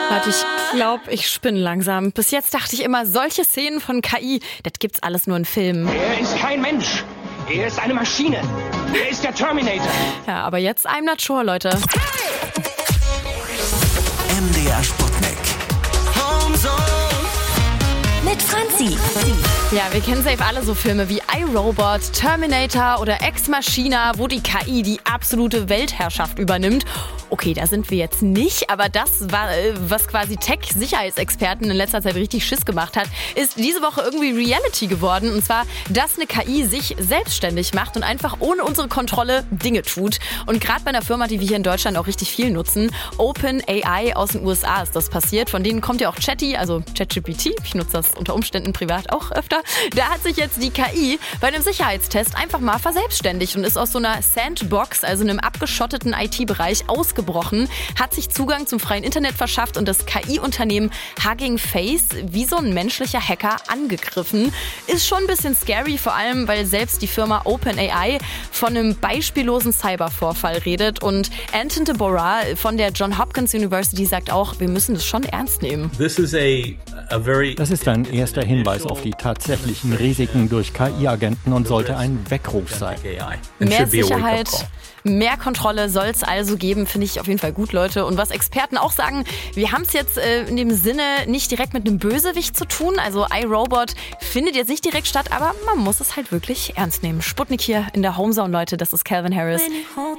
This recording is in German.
Warte, ich glaube, ich spinne langsam. Bis jetzt dachte ich immer, solche Szenen von KI, das gibt's alles nur in Filmen. Er ist kein Mensch. Er ist eine Maschine. Er ist der Terminator. Ja, aber jetzt I'm not sure, Leute. MDR Sputnik. Mit Franzi. Ja, wir kennen safe alle so Filme wie iRobot, Terminator oder Ex Machina, wo die KI die absolute Weltherrschaft übernimmt. Okay, da sind wir jetzt nicht, aber das war, was quasi Tech-Sicherheitsexperten in letzter Zeit richtig Schiss gemacht hat, ist diese Woche irgendwie Reality geworden. Und zwar, dass eine KI sich selbstständig macht und einfach ohne unsere Kontrolle Dinge tut. Und gerade bei einer Firma, die wir hier in Deutschland auch richtig viel nutzen, OpenAI aus den USA ist das passiert. Von denen kommt ja auch Chatty, also ChatGPT. Ich nutze das unter Umständen privat auch öfter. Da hat sich jetzt die KI bei einem Sicherheitstest einfach mal verselbstständigt und ist aus so einer Sandbox, also einem abgeschotteten IT-Bereich, ausgebrochen, hat sich Zugang zum freien Internet verschafft und das KI-Unternehmen Hugging Face wie so ein menschlicher Hacker angegriffen. Ist schon ein bisschen scary, vor allem, weil selbst die Firma OpenAI von einem beispiellosen Cybervorfall redet. Und Anton Deborah von der Johns Hopkins University sagt auch, wir müssen das schon ernst nehmen. Das ist ein erster Hinweis auf die tatsächlichen Risiken durch KI-Agenten und sollte ein Weckruf sein. Mehr Sicherheit, mehr Kontrolle soll es also geben, finde ich auf jeden Fall gut, Leute. Und was Experten auch sagen, wir haben es jetzt in dem Sinne nicht direkt mit einem Bösewicht zu tun. Also iRobot findet jetzt nicht direkt statt, aber man muss es halt wirklich ernst nehmen. Sputnik hier in der Homezone, Leute, das ist Calvin Harris.